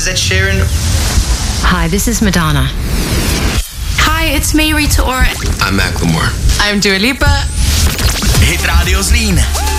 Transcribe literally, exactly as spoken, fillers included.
is Ed Sheeran. Hi, this is Madonna. Hi, it's me, Rita Ora. I'm Macklemore. I'm Dua Lipa. Hit Radio Zlín.